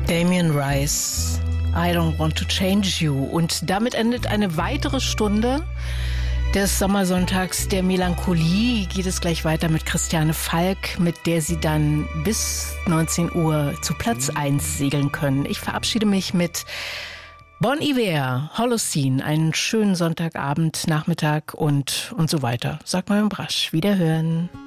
Damien Rice, I Don't Want to Change You. Und damit endet eine weitere Stunde des Sommersonntags der Melancholie. Geht es gleich weiter mit Christiane Falk, mit der Sie dann bis 19 Uhr zu Platz 1 segeln können. Ich verabschiede mich mit Bon Iver, Holocene. Einen schönen Sonntagabend, Nachmittag und so weiter. Sagt mal im Brasch. Wiederhören.